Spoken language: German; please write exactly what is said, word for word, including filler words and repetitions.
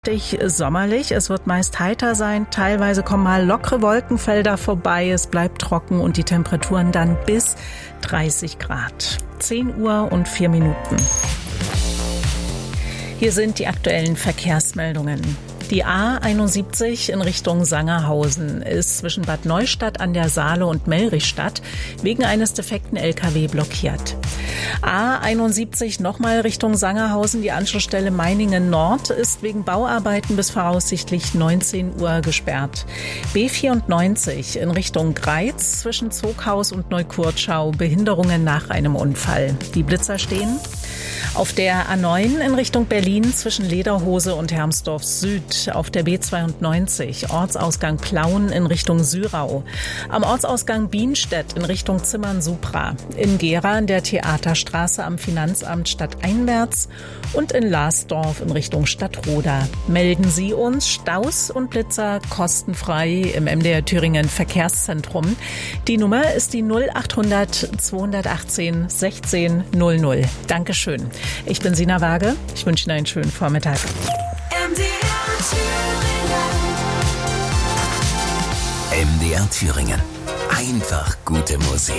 Sommerlich, es wird meist heiter sein, teilweise kommen mal lockere Wolkenfelder vorbei, es bleibt trocken und die Temperaturen dann bis dreißig Grad. zehn Uhr und vier Minuten. Hier sind die aktuellen Verkehrsmeldungen. Die A einundsiebzig in Richtung Sangerhausen ist zwischen Bad Neustadt an der Saale und Mellrichstadt wegen eines defekten L K W blockiert. A einundsiebzig nochmal Richtung Sangerhausen, die Anschlussstelle Meiningen Nord ist wegen Bauarbeiten bis voraussichtlich neunzehn Uhr gesperrt. B vierundneunzig in Richtung Greiz zwischen Zoghaus und Neukurtschau, Behinderungen nach einem Unfall. Die Blitzer stehen. Auf der A neun in Richtung Berlin zwischen Lederhose und Hermsdorf Süd. Auf der B zweiundneunzig Ortsausgang Plauen in Richtung Syrau. Am Ortsausgang Bienstedt in Richtung Zimmern-Supra. In Gera in der Theaterstraße am Finanzamt stadteinwärts und in Lasdorf in Richtung Stadtroda. Melden Sie uns Staus und Blitzer kostenfrei im M D R Thüringen Verkehrszentrum. Die Nummer ist die null achthundert zweihundertachtzehn sechzehn null null. Dankeschön. Ich bin Sina Waage. Ich wünsche Ihnen einen schönen Vormittag. M D R Thüringen. M D R Thüringen. Einfach gute Musik.